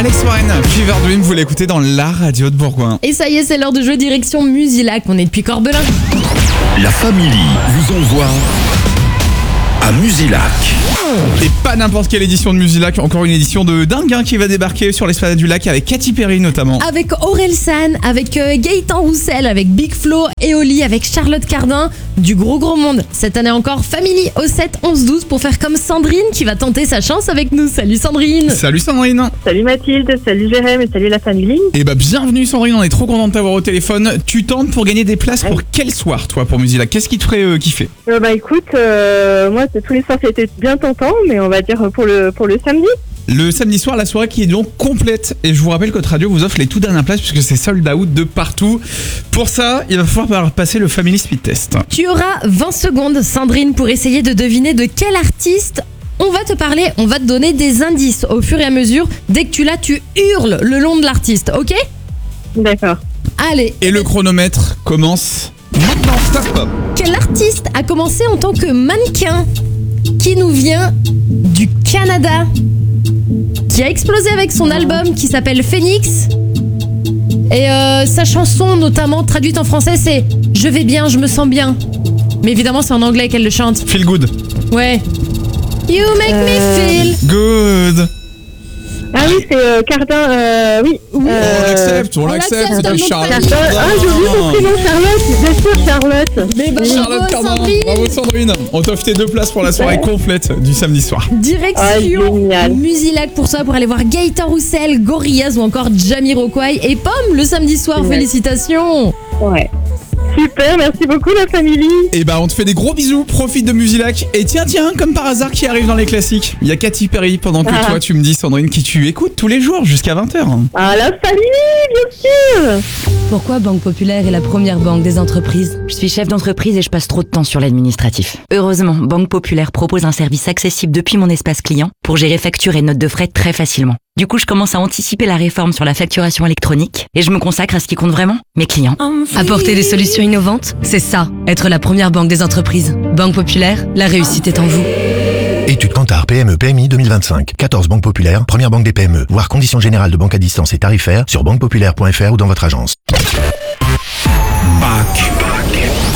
Alex Warren, Fever Dream, vous l'écoutez dans la radio de Bourgoin. Et ça y est, c'est l'heure de jouer direction Musilac. On est depuis Corbelin. La famille vous envoie à Musilac. Et pas n'importe quelle édition de Musilac, encore une édition de dingue qui va débarquer sur l'esplanade du lac avec Katy Perry notamment. Avec Aurel San, avec Gaëtan Roussel, avec Big Flo, Eoli, avec Charlotte Cardin. Du gros monde. Cette année encore, Family au 7 11 12 pour faire comme Sandrine qui va tenter sa chance avec nous. Salut Sandrine. Salut Sandrine. Salut Mathilde, salut Jérém et salut la famille. Et bienvenue Sandrine, on est trop content de t'avoir au téléphone. Tu tentes pour gagner des places pour quel soir toi pour Musilac? Qu'est-ce qui te ferait kiffer? Écoute, moi tous les soirs c'était bien tentant, mais on va dire pour le samedi. Le samedi soir, la soirée qui est donc complète. Et je vous rappelle que votre radio vous offre les tout dernières places puisque c'est sold out de partout. Pour ça, il va falloir passer le Family Speed Test. Tu auras 20 secondes, Sandrine, pour essayer de deviner de quel artiste on va te parler. On va te donner des indices au fur et à mesure. Dès que tu l'as, tu hurles le nom de l'artiste, ok? D'accord. Allez. Et le chronomètre commence maintenant. Stop. Quel artiste a commencé en tant que mannequin qui nous vient du Canada, qui a explosé avec son album qui s'appelle Phoenix. Et sa chanson, notamment traduite en français, c'est « Je vais bien, je me sens bien ». Mais évidemment, c'est en anglais qu'elle le chante. Feel good. Ouais. You make me feel Good. Ah oui, c'est Cardin, oui. On l'accepte, l'accepte, c'est Charlotte. J'ai oublié son prénom, Charlotte. Bien sûr, Charlotte. Mais Charlotte bravo, Cardin. Sandrine. Bravo Sandrine. On t'offre tes 2 places pour la soirée complète du samedi soir. Direction génial. Musilac pour ça, pour aller voir Gaëtan Roussel, Gorillaz ou encore Jamiroquai et Pomme le samedi soir. Ouais. Félicitations. Ouais. Super, merci beaucoup la famille. Et on te fait des gros bisous, profite de Musilac. Et tiens, comme par hasard qui arrive dans les classiques. Il y a Katy Perry pendant que toi tu me dis Sandrine qui tu écoutes tous les jours jusqu'à 20h. Ah la famille, bien sûr. Pourquoi Banque Populaire est la première banque des entreprises? Je suis chef d'entreprise et je passe trop de temps sur l'administratif. Heureusement, Banque Populaire propose un service accessible depuis mon espace client pour gérer factures et notes de frais très facilement. Du coup, je commence à anticiper la réforme sur la facturation électronique et je me consacre à ce qui compte vraiment, mes clients. Apporter des solutions innovantes, c'est ça, être la première banque des entreprises. Banque Populaire, la réussite est en vous. Étude Kantar PME PMI 2025. 14 banques populaires, première banque des PME. Voir conditions générales de banque à distance et tarifaires sur banquepopulaire.fr ou dans votre agence. Back.